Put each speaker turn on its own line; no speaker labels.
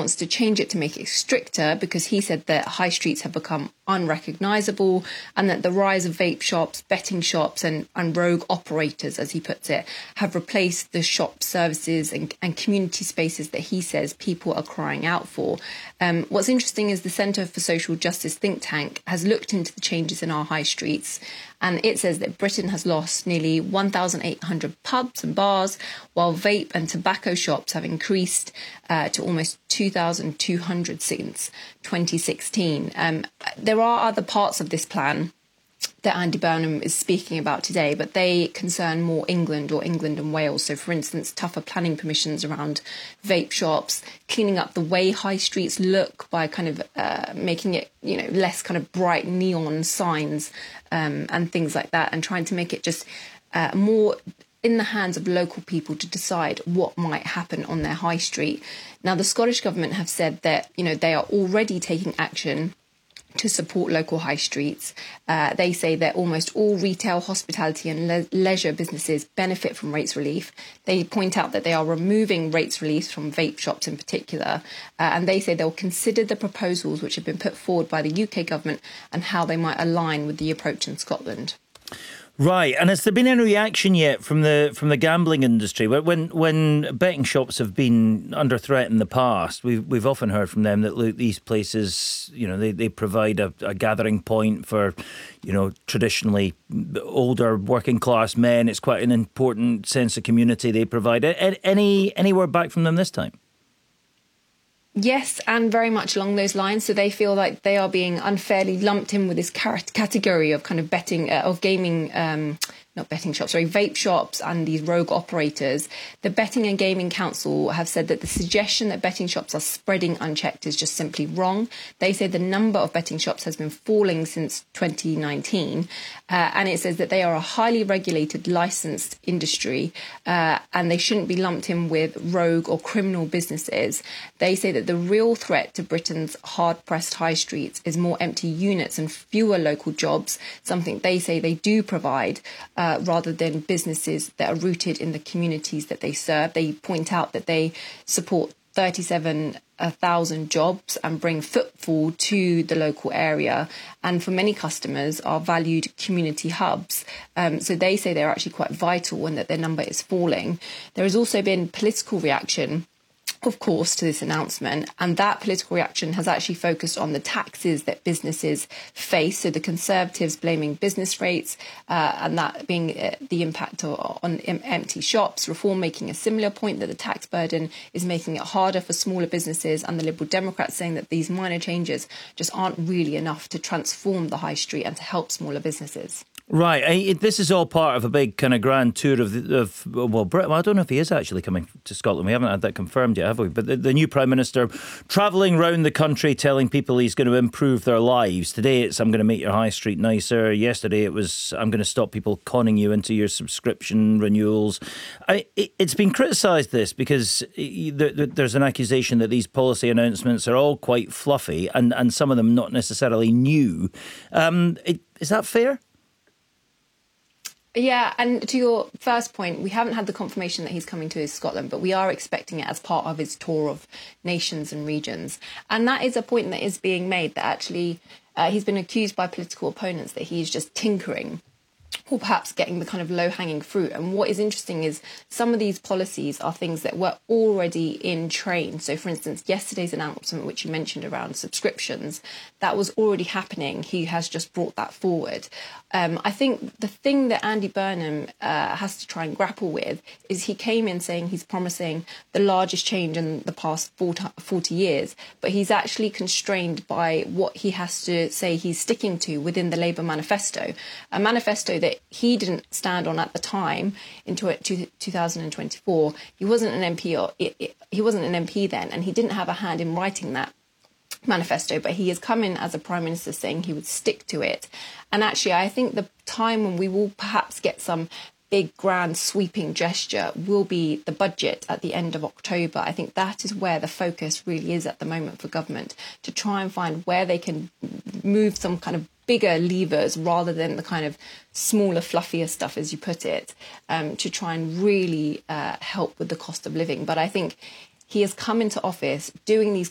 wants to change it to make it stricter because he said that high streets have become unrecognisable and that the rise of vape shops, betting shops and rogue operators, as he puts it, have replaced the shop services and community spaces that he says people are crying out for. What's interesting is the Centre for Social Justice think tank has looked into the changes in our high streets, and it says that Britain has lost nearly 1,800 pubs and bars, while vape and tobacco shops have increased to almost 2,200 since 2016. There are other parts of this plan that Andy Burnham is speaking about today, but they concern more England or England and Wales. So, for instance, tougher planning permissions around vape shops, cleaning up the way high streets look by kind of making it, less kind of bright neon signs and things like that, and trying to make it just more in the hands of local people to decide what might happen on their high street. Now, the Scottish Government have said that, they are already taking action to support local high streets. They say that almost all retail, hospitality and leisure businesses benefit from rates relief. They point out that they are removing rates relief from vape shops in particular. And they say they'll consider the proposals which have been put forward by the UK government and how they might align with the approach in Scotland.
Right, and has there been any reaction yet from the gambling industry? When betting shops have been under threat in the past, we've often heard from them that, look, these places, they provide a gathering point for, traditionally older working class men. It's quite an important sense of community they provide. Any word back from them this time?
Yes, and very much along those lines. So they feel like they are being unfairly lumped in with this category of kind of betting, of gaming, not betting shops, sorry, vape shops and these rogue operators. The Betting and Gaming Council have said that the suggestion that betting shops are spreading unchecked is just simply wrong. They say the number of betting shops has been falling since 2019. And it says that they are a highly regulated, licensed industry and they shouldn't be lumped in with rogue or criminal businesses. They say that the real threat to Britain's hard-pressed high streets is more empty units and fewer local jobs, something they say they do provide, rather than businesses that are rooted in the communities that they serve. They point out that they support 37,000 jobs and bring footfall to the local area, and for many customers are valued community hubs. So they say they're actually quite vital and that their number is falling. There has also been political reaction, of course, to this announcement, and that political reaction has actually focused on the taxes that businesses face. So the Conservatives blaming business rates and that being the impact on empty shops. Reform making a similar point that the tax burden is making it harder for smaller businesses, and the Liberal Democrats saying that these minor changes just aren't really enough to transform the high street and to help smaller businesses.
Right. This is all part of a big kind of grand tour of Britain. Well, I don't know if he is actually coming to Scotland. We haven't had that confirmed yet, have we? But the new Prime Minister travelling round the country telling people he's going to improve their lives. Today it's, I'm going to make your high street nicer. Yesterday it was, I'm going to stop people conning you into your subscription renewals. It's been criticised, this, because there's an accusation that these policy announcements are all quite fluffy and some of them not necessarily new. Is that fair?
Yeah, and to your first point, we haven't had the confirmation that he's coming to Scotland, but we are expecting it as part of his tour of nations and regions. And that is a point that is being made, that actually he's been accused by political opponents that he's just tinkering or perhaps getting the kind of low-hanging fruit. And what is interesting is some of these policies are things that were already in train. So, for instance, yesterday's announcement, which you mentioned around subscriptions, that was already happening. He has just brought that forward. I think the thing that Andy Burnham has to try and grapple with is he came in saying he's promising the largest change in the past 40 years, but he's actually constrained by what he has to say he's sticking to within the Labour manifesto, a manifesto that he didn't stand on at the time in 2024. He wasn't an MP, he wasn't an MP then, and he didn't have a hand in writing that manifesto, but he has come in as a Prime Minister saying he would stick to it. And actually, I think the time when we will perhaps get some big, grand, sweeping gesture will be the budget at the end of October. I think that is where the focus really is at the moment for government, to try and find where they can move some kind of bigger levers rather than the kind of smaller, fluffier stuff, as you put it, to try and really help with the cost of living. But I think he has come into office doing these